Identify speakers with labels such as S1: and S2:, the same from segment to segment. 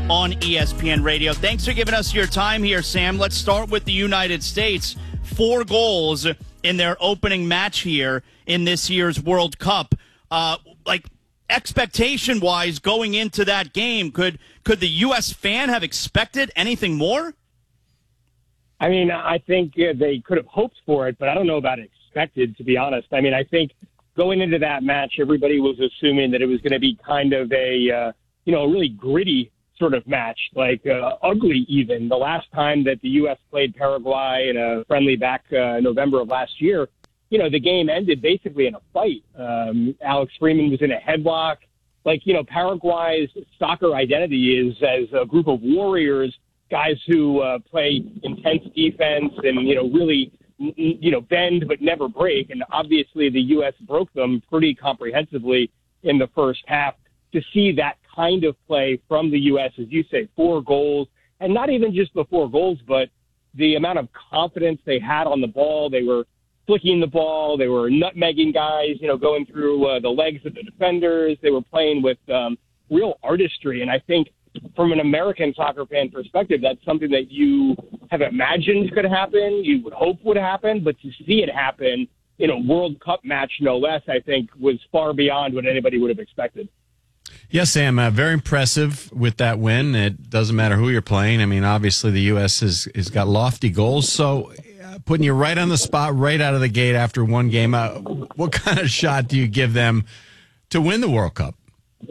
S1: on ESPN Radio. Thanks for giving us your time here, Sam. Let's start with the United States. 4 goals in their opening match here in this year's World Cup. Expectation-wise, going into that game, could the U.S. fan have expected anything more?
S2: I mean, I think they could have hoped for it, but I don't know about expected, to be honest. I mean, I think going into that match, everybody was assuming that it was going to be kind of a really gritty sort of match, ugly even. The last time that the U.S. played Paraguay in a friendly back November of last year, the game ended basically in a fight. Alex Freeman was in a headlock. Paraguay's soccer identity is as a group of warriors, guys who play intense defense and, really, bend but never break. And obviously the U.S. broke them pretty comprehensively in the first half. To see that kind of play from the U.S., as you say, 4 goals, and not even just the 4 goals, but the amount of confidence they had on the ball. They were flicking the ball. They were nutmegging guys, going through the legs of the defenders. They were playing with real artistry. And I think from an American soccer fan perspective, that's something that you have imagined could happen, you would hope would happen, but to see it happen in a World Cup match, no less, I think was far beyond what anybody would have expected.
S3: Yes, Sam, very impressive with that win. It doesn't matter who you're playing. I mean, obviously the U.S. has got lofty goals. So putting you right on the spot, right out of the gate after one game, what kind of shot do you give them to win the World Cup?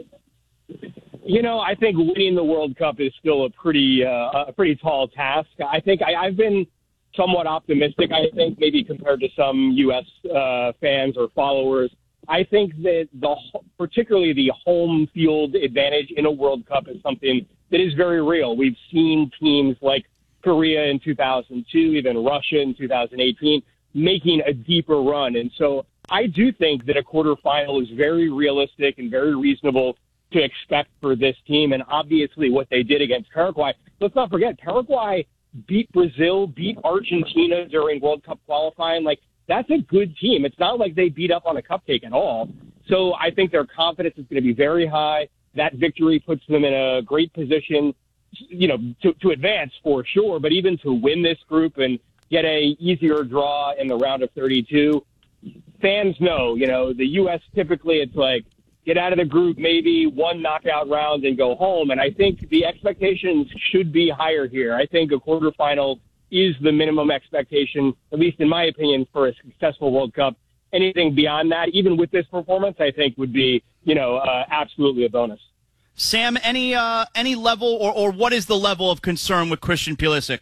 S2: I think winning the World Cup is still a pretty tall task. I think I've been somewhat optimistic, I think, maybe compared to some U.S. fans or followers. I think that particularly the home field advantage in a World Cup is something that is very real. We've seen teams like Korea in 2002, even Russia in 2018, making a deeper run. And so I do think that a quarterfinal is very realistic and very reasonable to expect for this team. And obviously what they did against Paraguay, let's not forget, Paraguay beat Brazil, beat Argentina during World Cup qualifying. That's a good team. It's not like they beat up on a cupcake at all. So I think their confidence is going to be very high. That victory puts them in a great position, to advance for sure, but even to win this group and get a easier draw in the round of 32. Fans know, the U.S. typically it's get out of the group, maybe one knockout round and go home. And I think the expectations should be higher here. I think a quarterfinal is the minimum expectation, at least in my opinion, for a successful World Cup. Anything beyond that, even with this performance, I think would be, absolutely a bonus.
S1: Sam, any level or what is the level of concern with Christian Pulisic?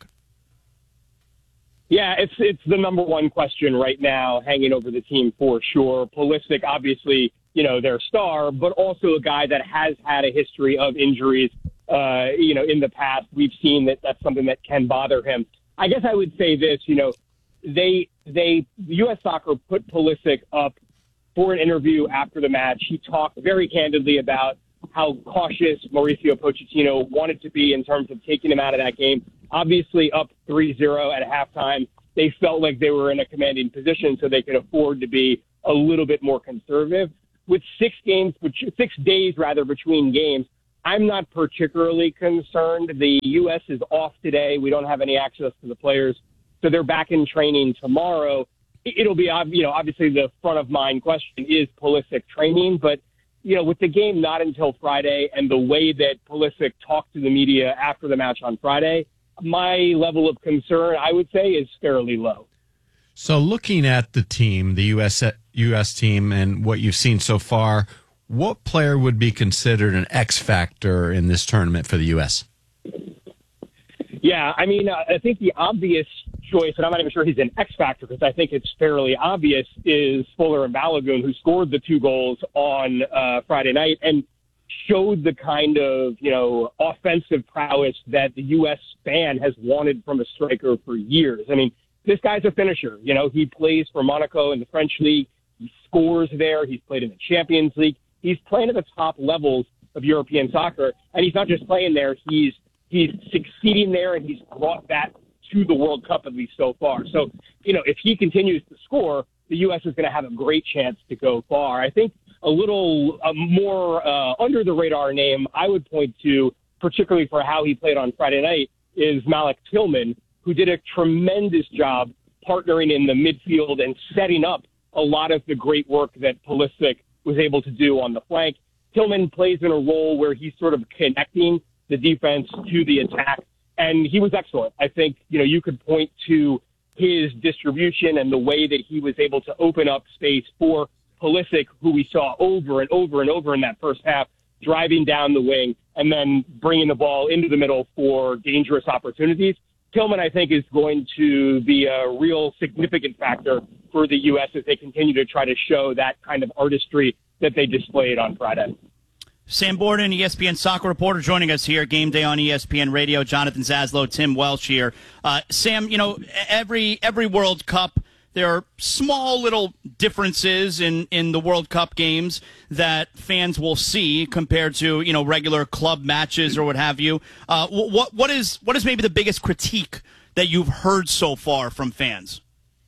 S2: Yeah, it's the number one question right now, hanging over the team for sure. Pulisic, obviously, their star, but also a guy that has had a history of injuries, in the past. We've seen that that's something that can bother him. I guess I would say this, U.S. Soccer put Pulisic up for an interview after the match. He talked very candidly about how cautious Mauricio Pochettino wanted to be in terms of taking him out of that game. Obviously up 3-0 at halftime. They felt like they were in a commanding position, so they could afford to be a little bit more conservative. With 6 days between games, I'm not particularly concerned. The U.S. is off today. We don't have any access to the players, so they're back in training tomorrow. It'll be, obviously the front of mind question is Pulisic training, but, with the game not until Friday and the way that Pulisic talked to the media after the match on Friday, my level of concern, I would say, is fairly low.
S3: So looking at the team, the U.S. team, and what you've seen so far, what player would be considered an X factor in this tournament for the U.S.?
S2: Yeah, I mean, I think the obvious choice, and I'm not even sure he's an X factor because I think it's fairly obvious, is Fuller and Balogun, who scored the 2 goals on Friday night and showed the kind of, offensive prowess that the U.S. fan has wanted from a striker for years. I mean, this guy's a finisher. He plays for Monaco in the French league. He scores there. He's played in the Champions League. He's playing at the top levels of European soccer, and he's not just playing there. He's succeeding there, and he's brought that to the World Cup, at least so far. So, if he continues to score, the U.S. is going to have a great chance to go far. I think a little more under-the-radar name I would point to particularly for how he played on Friday night, is Malik Tillman, who did a tremendous job partnering in the midfield and setting up a lot of the great work that Pulisic was able to do on the flank. Tillman plays in a role where he's sort of connecting the defense to the attack, and he was excellent. I think, you could point to his distribution and the way that he was able to open up space for Pulisic, who we saw over and over and over in that first half, driving down the wing and then bringing the ball into the middle for dangerous opportunities. Tillman, I think, is going to be a real significant factor for the U.S. as they continue to try to show that kind of artistry that they displayed on Friday.
S1: Sam Borden, ESPN soccer reporter, joining us here. Game day on ESPN Radio. Jonathan Zaslow, Tim Welsh here. Sam, every World Cup, there are small little differences in the World Cup games that fans will see compared to, regular club matches or what have you. What is maybe the biggest critique that you've heard so far from fans?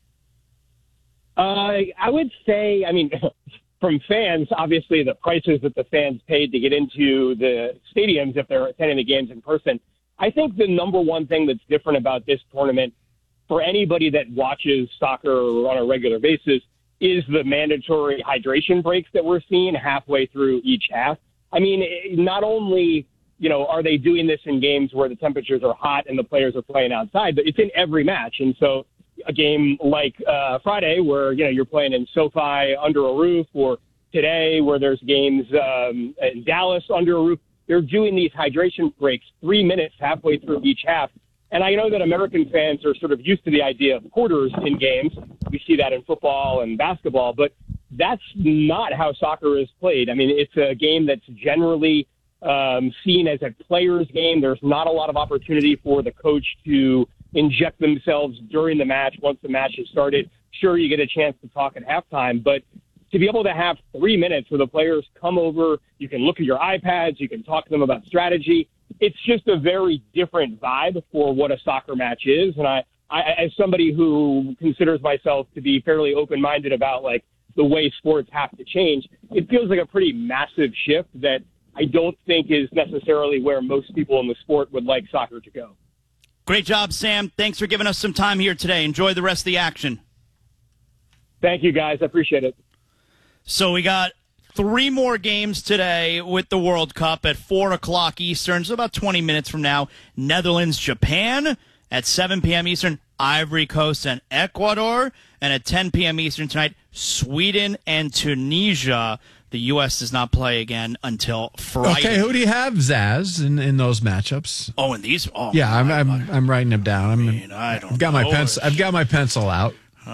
S2: I would say, from fans, obviously the prices that the fans paid to get into the stadiums if they're attending the games in person. I think the number one thing that's different about this tournament for anybody that watches soccer on a regular basis is the mandatory hydration breaks that we're seeing halfway through each half. Not only, are they doing this in games where the temperatures are hot and the players are playing outside, but it's in every match. And so a game like Friday where, you're playing in SoFi under a roof, or today where there's games in Dallas under a roof, they're doing these hydration breaks 3 minutes halfway through each half. And I know that American fans are sort of used to the idea of quarters in games. We see that in football and basketball, but that's not how soccer is played. It's a game that's generally seen as a player's game. There's not a lot of opportunity for the coach to inject themselves during the match once the match has started. Sure, you get a chance to talk at halftime, but to be able to have 3 minutes where the players come over, you can look at your iPads, you can talk to them about strategy. It's just a very different vibe for what a soccer match is. And I as somebody who considers myself to be fairly open-minded about the way sports have to change, it feels like a pretty massive shift that I don't think is necessarily where most people in the sport would like soccer to go.
S1: Great job, Sam. Thanks for giving us some time here today. Enjoy the rest of the action.
S2: Thank you, guys. I appreciate it.
S1: So we got 3 more games today with the World Cup at 4 o'clock Eastern, so about 20 minutes from now. Netherlands, Japan at 7 p.m. Eastern, Ivory Coast and Ecuador. And at 10 p.m. Eastern tonight, Sweden and Tunisia. The U.S. does not play again until Friday.
S3: Okay, who do you have, Zaz, in those matchups?
S1: Oh, and these? Oh,
S3: yeah, I'm writing them down.
S1: I've got
S3: my pencil out.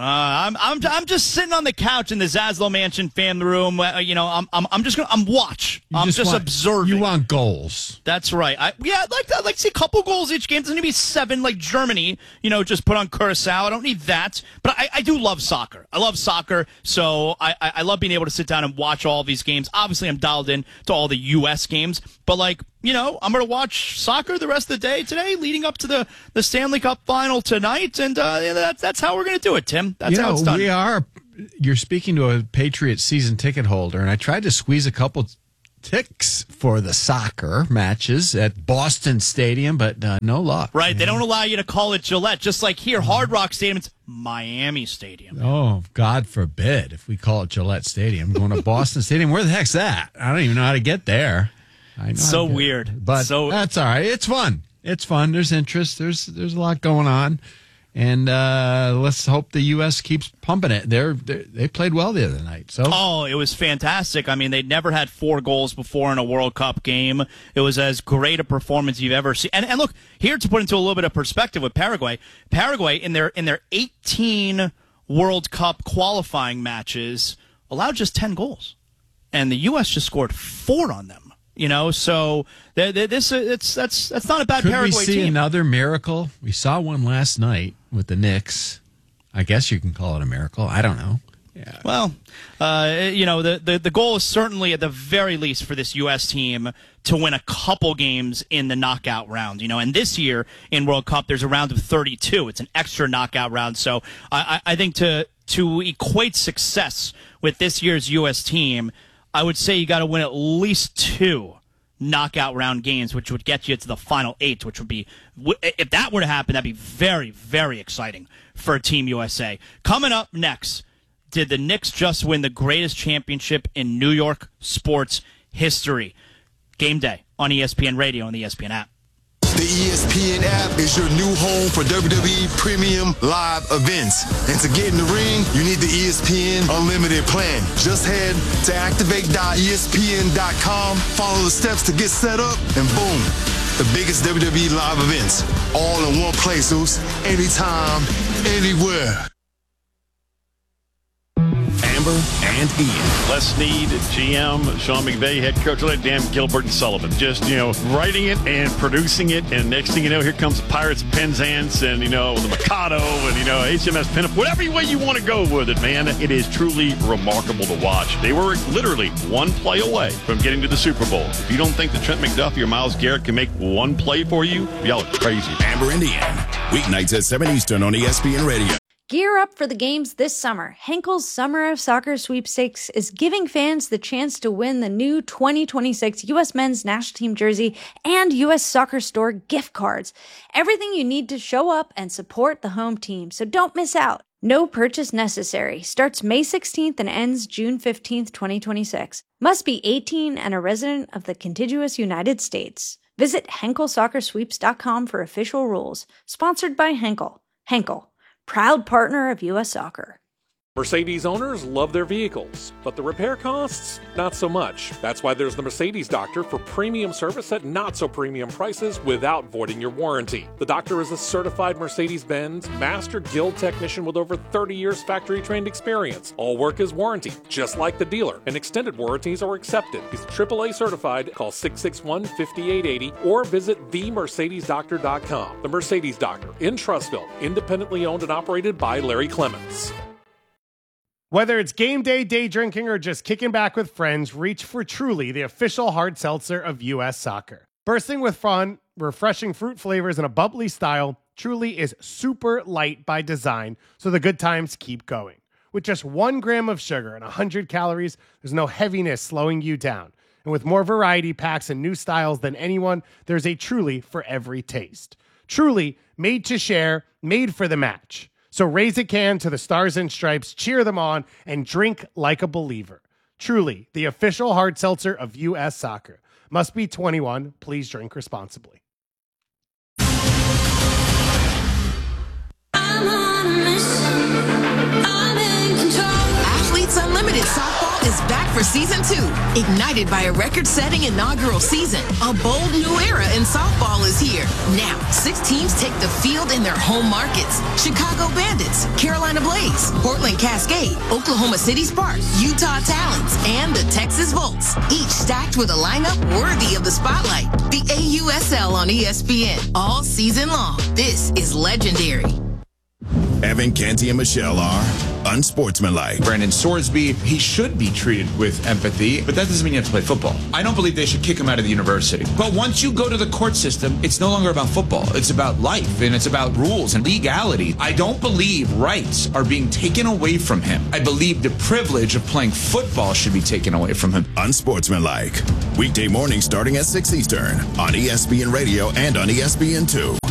S1: I'm just sitting on the couch in the Zaslow Mansion family room. I'm just observing.
S3: You want goals?
S1: That's right. I'd like to see a couple goals each game. It doesn't need to be 7 like Germany. Just put on Curacao. I don't need that. But I do love soccer. I love soccer, so I love being able to sit down and watch all these games. Obviously, I'm dialed in to all the U.S. games, but I'm going to watch soccer the rest of the day today, leading up to the Stanley Cup final tonight, and that's how we're going to do it, Tim. That's how it's done.
S3: You're speaking to a Patriots season ticket holder, and I tried to squeeze a couple ticks for the soccer matches at Boston Stadium, but no luck.
S1: Right, man. They don't allow you to call it Gillette, just like here, Hard Rock Stadium, it's Miami Stadium.
S3: Oh, God forbid if we call it Gillette Stadium. Going to Boston Stadium, where the heck's that? I don't even know how to get there.
S1: So weird.
S3: But that's all right. It's fun. There's interest. There's a lot going on. And let's hope the U.S. keeps pumping it. They played well the other night. So
S1: it was fantastic. They'd never had 4 goals before in a World Cup game. It was as great a performance you've ever seen. And look, here to put into a little bit of perspective with Paraguay in their 18 World Cup qualifying matches allowed just 10 goals. And the U.S. just scored 4 on them. So that's not a bad Paraguay team.
S3: Could we see another miracle? We saw one last night with the Knicks. I guess you can call it a miracle. I don't know. Yeah.
S1: Well, the goal is certainly at the very least for this U.S. team to win a couple games in the knockout round. And this year in World Cup there's a round of 32. It's an extra knockout round. So I think to equate success with this year's U.S. team, I would say you got to win at least 2 knockout round games, which would get you to the final 8, which would be, if that were to happen, that'd be very, very exciting for Team USA. Coming up next, did the Knicks just win the greatest championship in New York sports history? Game Day on ESPN Radio and the ESPN app.
S4: The ESPN app is your new home for WWE Premium Live events. And to get in the ring, you need the ESPN Unlimited plan. Just head to activate.espn.com, follow the steps to get set up, and boom, the biggest WWE live events, all in one place, anytime, anywhere.
S5: Amber and Ian.
S6: Les Snead, GM, Sean McVay, head coach, let Dan Gilbert and Sullivan. Just, writing it and producing it. And next thing you know, here comes the Pirates of Penzance and, the Mikado and, HMS Pinup. Whatever way you want to go with it, man. It is truly remarkable to watch. They were literally one play away from getting to the Super Bowl. If you don't think that Trent McDuffie or Myles Garrett can make one play for you, y'all are crazy.
S5: Amber and Ian. Weeknights at 7 Eastern on ESPN Radio.
S7: Gear up for the games this summer. Henkel's Summer of Soccer Sweepstakes is giving fans the chance to win the new 2026 U.S. Men's National Team jersey and U.S. Soccer Store gift cards. Everything you need to show up and support the home team, so don't miss out. No purchase necessary. Starts May 16th and ends June 15th, 2026. Must be 18 and a resident of the contiguous United States. Visit HenkelSoccerSweeps.com for official rules. Sponsored by Henkel. Henkel, proud partner of U.S. Soccer.
S8: Mercedes owners love their vehicles, but the repair costs, not so much. That's why there's the Mercedes Doctor for premium service at not-so-premium prices without voiding your warranty. The Doctor is a certified Mercedes-Benz Master Guild technician with over 30 years factory-trained experience. All work is warranted, just like the dealer, and extended warranties are accepted. He's AAA certified. Call 661-5880 or visit themercedesdoctor.com. The Mercedes Doctor in Trussville, independently owned and operated by Larry Clements.
S9: Whether it's game day, day drinking, or just kicking back with friends, reach for Truly, the official hard seltzer of U.S. Soccer. Bursting with fun, refreshing fruit flavors, and a bubbly style, Truly is super light by design, so the good times keep going. With just 1 gram of sugar and 100 calories, there's no heaviness slowing you down. And with more variety packs and new styles than anyone, there's a Truly for every taste. Truly, made to share, made for the match. So raise a can to the Stars and Stripes, cheer them on, and drink like a believer. Truly, the official hard seltzer of U.S. Soccer. Must be 21. Please drink responsibly.
S10: I'm on a mission. I'm in control. Athletes Unlimited Softball is back for season 2. Ignited by a record-setting inaugural season, a bold new era in softball is here. Now, 6 teams take the field in their home markets. Chicago Bandits, Carolina Blaze, Portland Cascade, Oklahoma City Sparks, Utah Talons, and the Texas Volts. Each stacked with a lineup worthy of the spotlight. The AUSL on ESPN all season long. This is legendary.
S5: Evan, Canty, and Michelle are unsportsmanlike.
S11: Brandon Sorsby, he should be treated with empathy, but that doesn't mean you have to play football. I don't believe they should kick him out of the university. But once you go to the court system, it's no longer about football. It's about life, and it's about rules and legality. I don't believe rights are being taken away from him. I believe the privilege of playing football should be taken away from him.
S5: Unsportsmanlike. Weekday morning starting at 6 Eastern on ESPN Radio and on ESPN2.